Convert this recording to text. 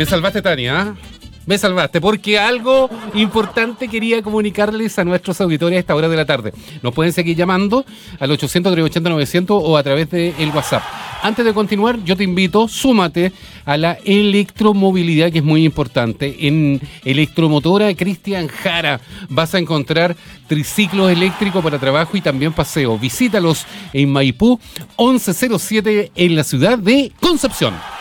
Me salvaste, Tania, ¿eh? Me salvaste, porque algo importante quería comunicarles a nuestros auditores a esta hora de la tarde. Nos pueden seguir llamando al 800-380-900 o a través del WhatsApp. Antes de continuar, yo te invito, súmate a la electromovilidad, que es muy importante. En Electromotora Cristian Jara vas a encontrar triciclos eléctricos para trabajo y también paseo. Visítalos en Maipú 1107 en la ciudad de Concepción.